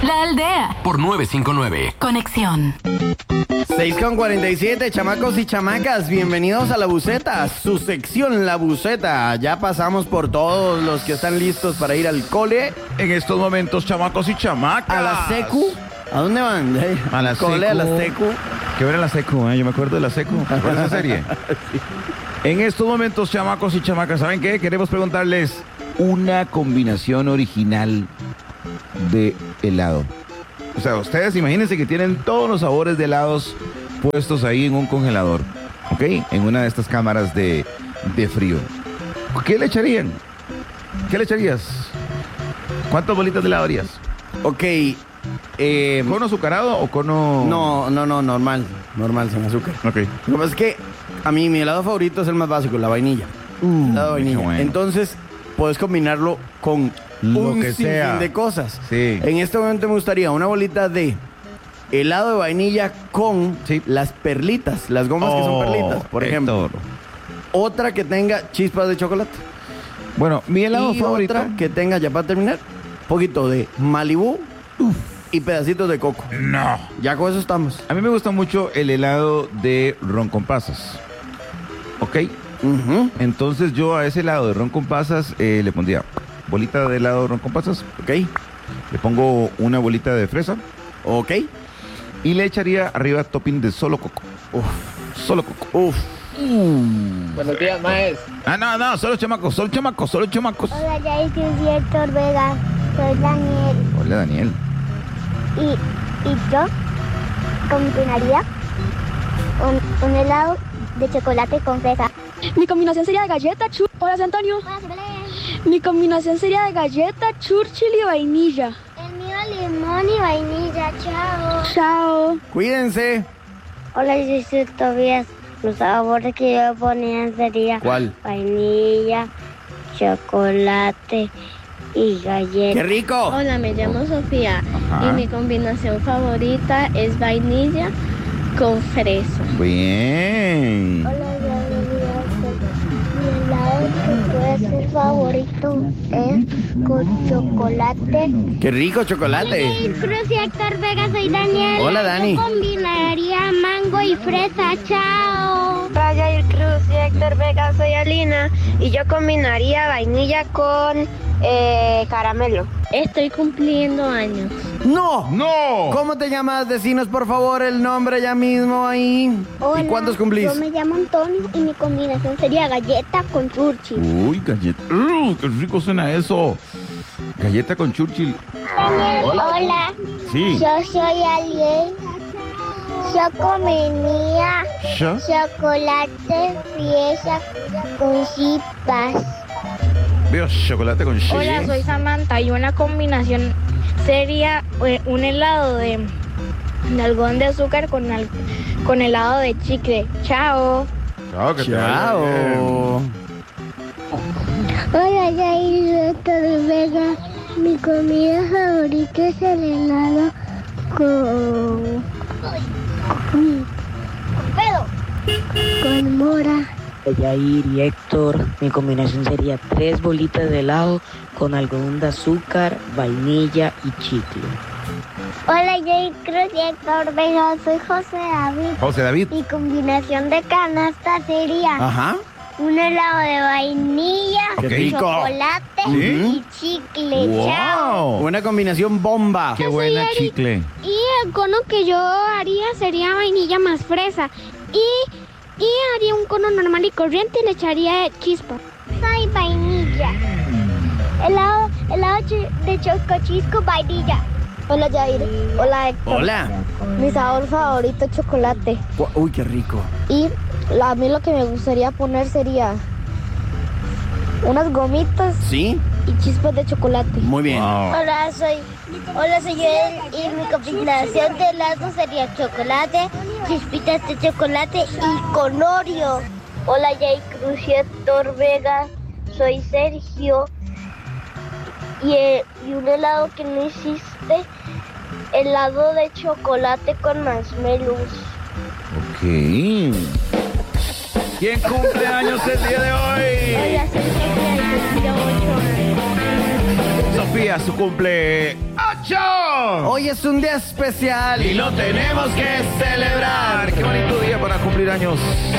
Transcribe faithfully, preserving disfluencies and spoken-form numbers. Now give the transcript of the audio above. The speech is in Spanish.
La Aldea. Por nueve cinco nueve. Conexión. seis con cuarenta y siete, chamacos y chamacas, bienvenidos a La Buceta, su sección La Buceta. Ya pasamos por todos los que están listos para ir al cole. En estos momentos, chamacos y chamacas. A la secu. ¿A dónde van? Eh, A la cole, secu. a la secu. ¿Qué era la secu? ¿eh? Yo me acuerdo de la secu. ¿Por esa serie? Sí. En estos momentos, chamacos y chamacas, ¿saben qué? Queremos preguntarles una combinación original de helado. O sea, ustedes imagínense que tienen todos los sabores de helados puestos ahí en un congelador, ¿ok? En una de estas cámaras de, de frío. ¿Qué le echarían? ¿Qué le echarías? ¿Cuántas bolitas de helado harías? Ok. Eh, ¿Cono azucarado o cono...? no, no, no, normal. Normal, sin azúcar. Ok. Lo que pasa es que a mí mi helado favorito es el más básico, la vainilla. Uh, helado de vainilla. qué bueno. Entonces, puedes combinarlo con Lo un que sinfín sea. de cosas. Sí. En este momento me gustaría una bolita de helado de vainilla con Sí. las perlitas, las gomas que son Oh, perlitas, por ejemplo. Héctor. Otra que tenga chispas de chocolate. Bueno, mi helado y favorito... otra que tenga, ya para terminar, un poquito de Malibú y pedacitos de coco. No. Ya con eso estamos. A mí me gusta mucho el helado de ron con pasas. ¿Ok? Ujú. Entonces yo a ese helado de ron con pasas eh, le pondría bolita de helado de ron con pasas. Ok, Le pongo una bolita de fresa. ok. Y le echaría arriba topping de solo coco. Uf, Solo coco. uf. Buenos días, maes. Ah, no, no, solo chamacos, solo chamacos, solo chamacos. Hola, Yair, soy Héctor Vega, soy Daniel Hola, Daniel. y, y yo combinaría un, un helado de chocolate con fresa. Mi combinación sería de galleta, chur... Hola, Antonio. Mi combinación sería de galleta, churchill y vainilla. El mío limón y vainilla, chao. Chao. Cuídense. Hola, yo soy Tobias. Los sabores que yo ponía sería ¿Cuál? vainilla, chocolate y galleta. ¡Qué rico! Hola, me llamo Sofía Ajá. y mi combinación favorita es vainilla con fresa. Bien. Hola, mi helado que puede ser favorito es con chocolate. ¡Qué rico chocolate! Cruz y Héctor Vega, soy Daniel. Hola, Dani. Yo combinaría mango y fresa, chao. Hola, Jair Cruz y Héctor Vega, soy Alina y yo combinaría vainilla con eh, caramelo. Estoy cumpliendo años. ¡No! ¡No! ¿Cómo te llamas? Decinos, por favor, el nombre ya mismo ahí. Hola, ¿Y cuántos cumplís? Yo me llamo Antonio y mi combinación sería galleta con churchill. Uy, galleta. Uh, ¡Qué rico suena eso! Galleta con churchill. Hola. Sí. Yo soy Ariel. Yo comería ¿Ya? chocolate fresa con chispas. Veo chocolate con chile. Hola, soy Samantha y una combinación sería eh, un helado de, de algodón de azúcar con, al- con helado de chicle. Chao. Chao, que te vaya bien. Chao. Hola, Yair Héctor Vega. Mi comida favorita es el helado con... con... con mora. Yair y Héctor, mi combinación sería tres bolitas de helado con algodón de azúcar, vainilla y chicle. Hola, Yair Cruz y Héctor Vega. Soy José David. José David. Mi combinación de canasta sería Ajá. un helado de vainilla, ¡Qué rico! chocolate ¿Sí? y chicle. Chao. ¡Wow! Una combinación bomba. ¡Qué buena chicle! Y el cono que yo haría sería vainilla más fresa. Y, y haría un cono normal y corriente y le echaría chispa. Soy vainilla. Helado, helado chi- de chocochisco vainilla. Hola, Jair. Hola, Héctor. Hola. Mi sabor favorito es chocolate. Gu- Uy, qué rico. Y la- a mí lo que me gustaría poner sería unas gomitas ¿Sí? y chispas de chocolate. Muy bien. Wow. Hola, soy Hola, soy Joel y mi combinación de helado sería chocolate, chispitas de chocolate y con Oreo. Hola, Jay Cruz y Héctor Vega, soy Sergio y, eh, y un helado que no hiciste, helado de chocolate con marshmallows. Ok. ¿Quién cumple años el día de hoy? Hola, soy Sofía y cumplí ocho años. Sofía, su cumple ocho. Hoy es un día especial y lo tenemos que celebrar. Qué bonito día para cumplir años.